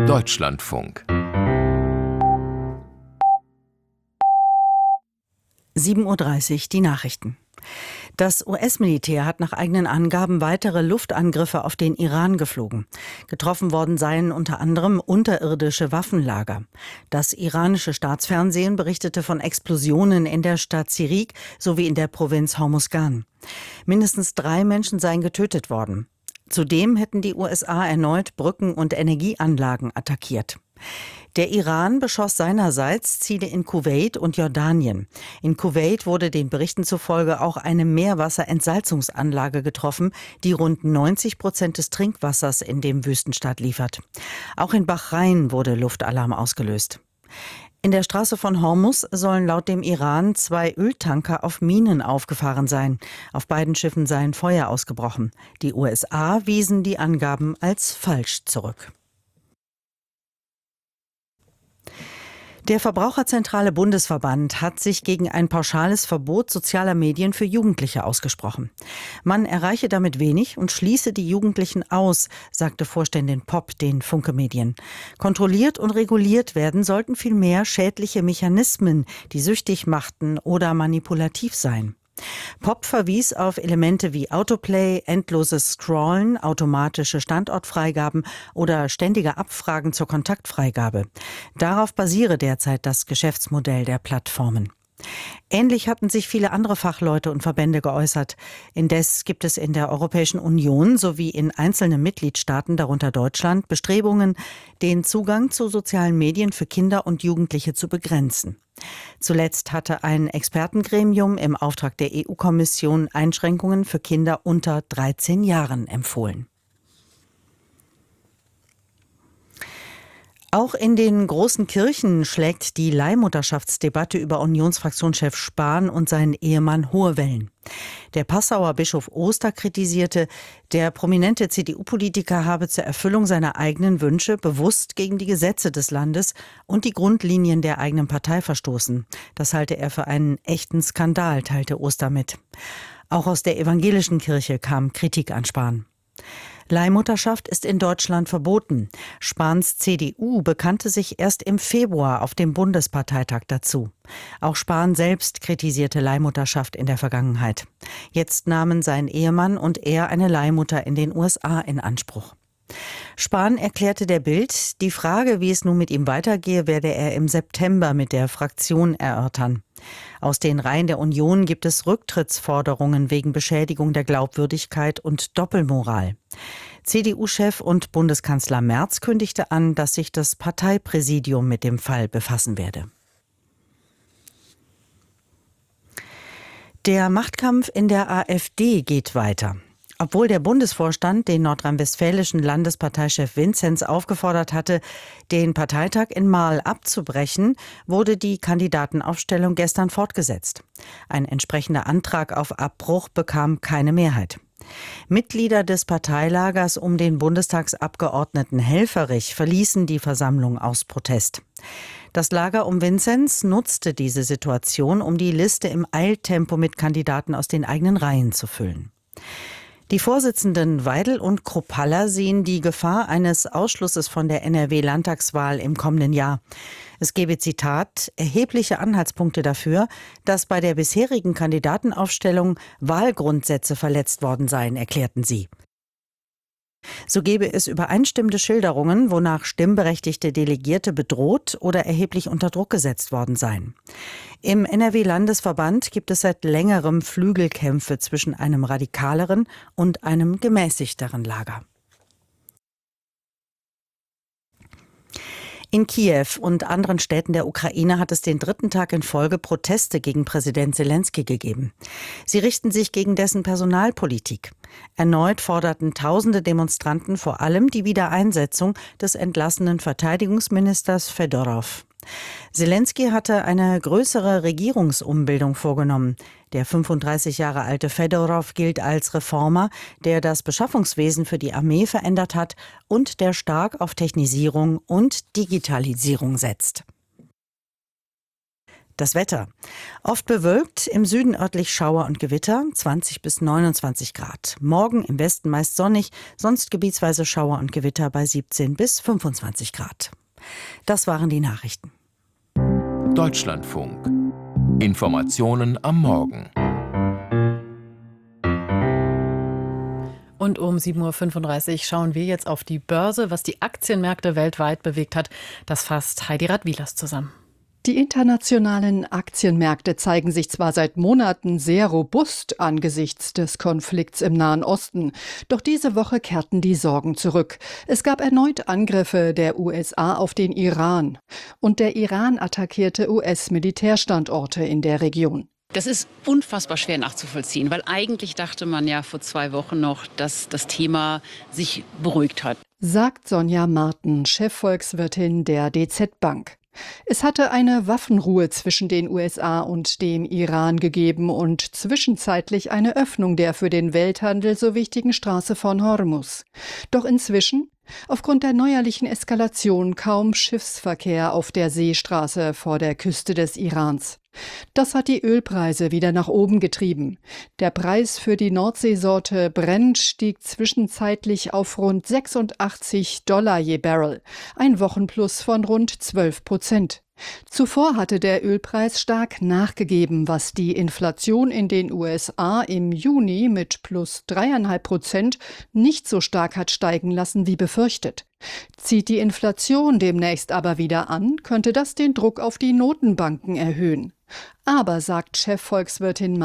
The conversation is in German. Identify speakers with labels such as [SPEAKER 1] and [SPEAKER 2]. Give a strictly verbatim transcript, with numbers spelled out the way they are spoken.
[SPEAKER 1] Deutschlandfunk.
[SPEAKER 2] sieben Uhr dreißig, die Nachrichten. Das U S-Militär hat nach eigenen Angaben weitere Luftangriffe auf den Iran geflogen. Getroffen worden seien unter anderem unterirdische Waffenlager. Das iranische Staatsfernsehen berichtete von Explosionen in der Stadt Sirik sowie in der Provinz Hormuzgan. Mindestens drei Menschen seien getötet worden. Zudem hätten die U S A erneut Brücken und Energieanlagen attackiert. Der Iran beschoss seinerseits Ziele in Kuwait und Jordanien. In Kuwait wurde den Berichten zufolge auch eine Meerwasserentsalzungsanlage getroffen, die rund neunzig Prozent des Trinkwassers in dem Wüstenstaat liefert. Auch in Bahrain wurde Luftalarm ausgelöst. In der Straße von Hormuz sollen laut dem Iran zwei Öltanker auf Minen aufgefahren sein. Auf beiden Schiffen seien Feuer ausgebrochen. Die U S A wiesen die Angaben als falsch zurück. Der Verbraucherzentrale Bundesverband hat sich gegen ein pauschales Verbot sozialer Medien für Jugendliche ausgesprochen. Man erreiche damit wenig und schließe die Jugendlichen aus, sagte Vorständin Popp den Funke Medien. Kontrolliert und reguliert werden sollten vielmehr schädliche Mechanismen, die süchtig machten oder manipulativ seien. Popp verwies auf Elemente wie Autoplay, endloses Scrollen, automatische Standortfreigaben oder ständige Abfragen zur Kontaktfreigabe. Darauf basiere derzeit das Geschäftsmodell der Plattformen. Ähnlich hatten sich viele andere Fachleute und Verbände geäußert. Indes gibt es in der Europäischen Union sowie in einzelnen Mitgliedstaaten, darunter Deutschland, Bestrebungen, den Zugang zu sozialen Medien für Kinder und Jugendliche zu begrenzen. Zuletzt hatte ein Expertengremium im Auftrag der E U-Kommission Einschränkungen für Kinder unter dreizehn Jahren empfohlen. Auch in den großen Kirchen schlägt die Leihmutterschaftsdebatte über Unionsfraktionschef Spahn und seinen Ehemann hohe Wellen. Der Passauer Bischof Oster kritisierte, der prominente C D U-Politiker habe zur Erfüllung seiner eigenen Wünsche bewusst gegen die Gesetze des Landes und die Grundlinien der eigenen Partei verstoßen. Das halte er für einen echten Skandal, teilte Oster mit. Auch aus der evangelischen Kirche kam Kritik an Spahn. Leihmutterschaft ist in Deutschland verboten. Spahns C D U bekannte sich erst im Februar auf dem Bundesparteitag dazu. Auch Spahn selbst kritisierte Leihmutterschaft in der Vergangenheit. Jetzt nahmen sein Ehemann und er eine Leihmutter in den U S A in Anspruch. Spahn erklärte der Bild, die Frage, wie es nun mit ihm weitergehe, werde er im September mit der Fraktion erörtern. Aus den Reihen der Union gibt es Rücktrittsforderungen wegen Beschädigung der Glaubwürdigkeit und Doppelmoral. C D U-Chef und Bundeskanzler Merz kündigte an, dass sich das Parteipräsidium mit dem Fall befassen werde. Der Machtkampf in der AfD geht weiter. Obwohl der Bundesvorstand den nordrhein-westfälischen Landesparteichef Vinzenz aufgefordert hatte, den Parteitag in Marl abzubrechen, wurde die Kandidatenaufstellung gestern fortgesetzt. Ein entsprechender Antrag auf Abbruch bekam keine Mehrheit. Mitglieder des Parteilagers um den Bundestagsabgeordneten Helfferich verließen die Versammlung aus Protest. Das Lager um Vinzenz nutzte diese Situation, um die Liste im Eiltempo mit Kandidaten aus den eigenen Reihen zu füllen. Die Vorsitzenden Weidel und Kruppalla sehen die Gefahr eines Ausschlusses von der N R W-Landtagswahl im kommenden Jahr. Es gebe, Zitat, erhebliche Anhaltspunkte dafür, dass bei der bisherigen Kandidatenaufstellung Wahlgrundsätze verletzt worden seien, erklärten sie. So gebe es übereinstimmende Schilderungen, wonach stimmberechtigte Delegierte bedroht oder erheblich unter Druck gesetzt worden seien. Im N R W-Landesverband gibt es seit längerem Flügelkämpfe zwischen einem radikaleren und einem gemäßigteren Lager. In Kiew und anderen Städten der Ukraine hat es den dritten Tag in Folge Proteste gegen Präsident Selenskyj gegeben. Sie richten sich gegen dessen Personalpolitik. Erneut forderten tausende Demonstranten vor allem die Wiedereinsetzung des entlassenen Verteidigungsministers Fedorow. Selenskyj hatte eine größere Regierungsumbildung vorgenommen. Der fünfunddreißig Jahre alte Fedorow gilt als Reformer, der das Beschaffungswesen für die Armee verändert hat und der stark auf Technisierung und Digitalisierung setzt. Das Wetter. Oft bewölkt, im Süden örtlich Schauer und Gewitter, zwanzig bis neunundzwanzig Grad. Morgen im Westen meist sonnig, sonst gebietsweise Schauer und Gewitter bei siebzehn bis fünfundzwanzig Grad. Das waren die Nachrichten.
[SPEAKER 1] Deutschlandfunk. Informationen am Morgen.
[SPEAKER 3] Und um sieben Uhr fünfunddreißig schauen wir jetzt auf die Börse. Was die Aktienmärkte weltweit bewegt hat, das fasst Heidi Radwilas zusammen.
[SPEAKER 4] Die internationalen Aktienmärkte zeigen sich zwar seit Monaten sehr robust angesichts des Konflikts im Nahen Osten, doch diese Woche kehrten die Sorgen zurück. Es gab erneut Angriffe der U S A auf den Iran und der Iran attackierte U S-Militärstandorte in der Region.
[SPEAKER 5] Das ist unfassbar schwer nachzuvollziehen, weil eigentlich dachte man ja vor zwei Wochen noch, dass das Thema sich beruhigt hat.
[SPEAKER 4] Sagt Sonja Marten, Chefvolkswirtin der D Z Bank. Es hatte eine Waffenruhe zwischen den U S A und dem Iran gegeben und zwischenzeitlich eine Öffnung der für den Welthandel so wichtigen Straße von Hormuz. Doch inzwischen, aufgrund der neuerlichen Eskalation, kaum Schiffsverkehr auf der Seestraße vor der Küste des Irans. Das hat die Ölpreise wieder nach oben getrieben. Der Preis für die Nordseesorte Brent stieg zwischenzeitlich auf rund sechsundachtzig Dollar je Barrel, ein Wochenplus von rund zwölf Prozent. Zuvor hatte der Ölpreis stark nachgegeben, was die Inflation in den U S A im Juni mit plus dreieinhalb Prozent nicht so stark hat steigen lassen wie befürchtet. Zieht die Inflation demnächst aber wieder an, könnte das den Druck auf die Notenbanken erhöhen. Aber, sagt Chefvolkswirtin